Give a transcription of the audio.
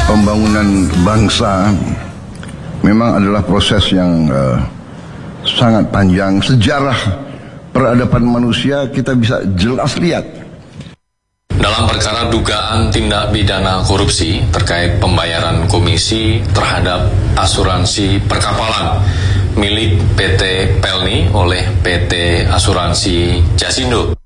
pembangunan bangsa memang adalah proses yang sangat panjang. Sejarah peradaban manusia kita bisa jelas lihat. Dalam perkara dugaan tindak pidana korupsi terkait pembayaran komisi terhadap asuransi perkapalan milik PT Pelni oleh PT Asuransi Jasindo.